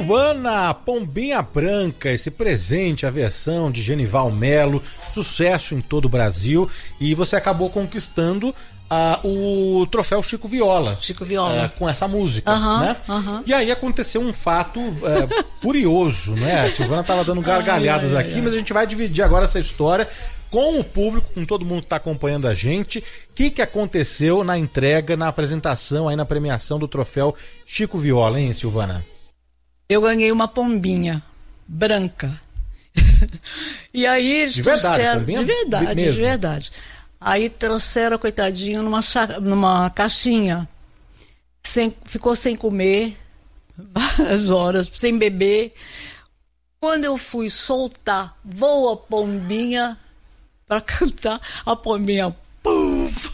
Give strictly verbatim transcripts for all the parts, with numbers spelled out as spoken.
Silvana, Pombinha Branca, esse presente, a versão de Genival Melo, sucesso em todo o Brasil, e você acabou conquistando uh, o troféu Chico Viola. Chico Viola. Uh, com essa música, uhum, né? Uhum. E aí aconteceu um fato uh, curioso, né? A Silvana estava dando gargalhadas ai, ai, aqui, ai. mas a gente vai dividir agora essa história com o público, com todo mundo que está acompanhando a gente. O que, que aconteceu na entrega, na apresentação, aí na premiação do troféu Chico Viola, hein, Silvana? Eu ganhei uma pombinha branca. E aí de verdade, trouxeram, pombinha de verdade, mesmo. de verdade. Aí trouxeram a coitadinha numa, numa caixinha. Sem, ficou sem comer várias horas, sem beber. Quando eu fui soltar, voa pombinha para cantar, a pombinha, puf,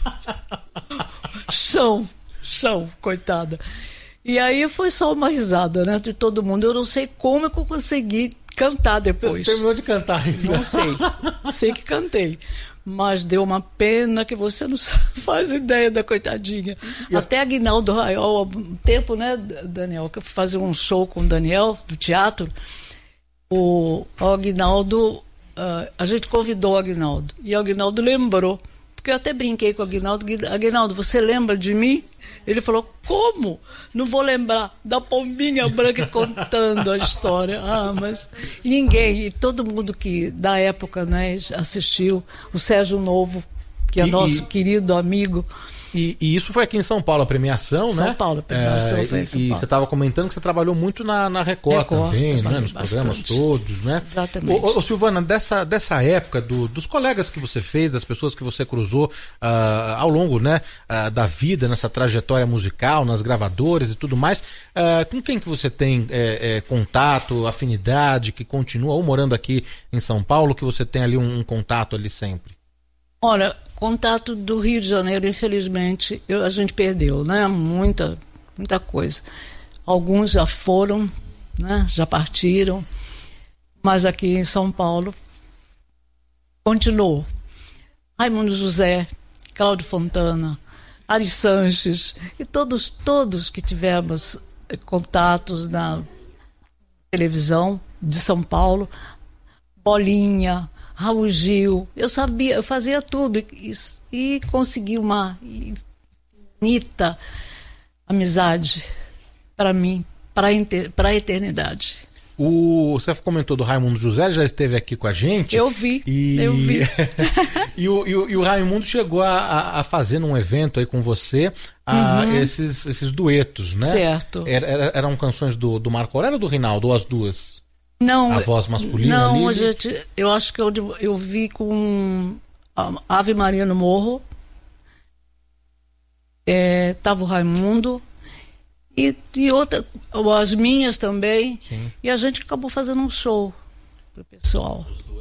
chão, chão, coitada. E aí foi só uma risada, né, de todo mundo. Eu não sei como eu consegui cantar depois. Você terminou de cantar ainda? Não sei, sei que cantei. Mas deu uma pena que você não faz ideia da coitadinha. E até a Aguinaldo Raiol, um tempo, né, Daniel, que eu fui fazer um show com o Daniel, do teatro, o, o Aguinaldo, uh, a gente convidou o Aguinaldo, e o Aguinaldo lembrou, porque eu até brinquei com o Aguinaldo, Aguinaldo, você lembra de mim? Ele falou, como? Não vou lembrar da pombinha branca contando a história. Ah, mas ninguém, e todo mundo que da época, né, assistiu, o Sérgio Novo, que é e, nosso e, querido amigo. E, e isso foi aqui em São Paulo, a premiação, São né? Paulo, a premiação é, foi em e, São Paulo. E você estava comentando que você trabalhou muito na, na Record, Record também, né? Nos bastante. Programas todos, né? Exatamente. Ô, ô, Silvana, dessa, dessa época, do, dos colegas que você fez, das pessoas que você cruzou uh, ao longo, né, uh, da vida, nessa trajetória musical, nas gravadoras e tudo mais, uh, com quem que você tem é, é, contato, afinidade, que continua, ou morando aqui em São Paulo, que você tem ali um, um contato ali sempre? Olha, contato do Rio de Janeiro, infelizmente, eu, a gente perdeu, né? Muita, muita coisa. Alguns já foram, né? Já partiram, mas aqui em São Paulo continuou. Raimundo José, Cláudio Fontana, Ari Sanches e todos, todos que tivemos contatos na televisão de São Paulo, Bolinha, Raul Gil, eu sabia, eu fazia tudo e, e consegui uma infinita amizade para mim, para a eternidade. O, você comentou do Raimundo José, ele já esteve aqui com a gente. Eu vi, e, eu vi. e, o, e, o, e o Raimundo chegou a, a fazer num evento aí com você a, uhum. esses, esses duetos, né? Certo. Era, era, eram canções do, do Marco Aurélio ou do Rinaldo, ou as duas? Não, a voz masculina não, ali? gente, eu acho que eu, eu vi com Ave Maria no Morro, é, tava o Raimundo e, e outra, as minhas também. Sim. E a gente acabou fazendo um show pro pessoal.